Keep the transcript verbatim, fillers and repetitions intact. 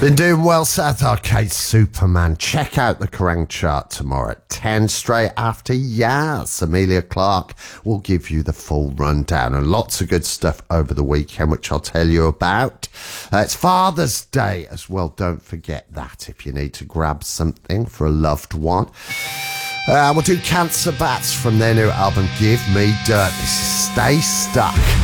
Been doing well, South Arcade Superman. Check out the Kerrang chart tomorrow at ten, straight after Yas. Amelia Clark will give you the full rundown and lots of good stuff over the weekend, which I'll tell you about. Uh, it's Father's Day as well. Don't forget that if you need to grab something for a loved one. Uh, we'll do Cancer Bats from their new album, Give Me Dirt. This is Stay Stuck.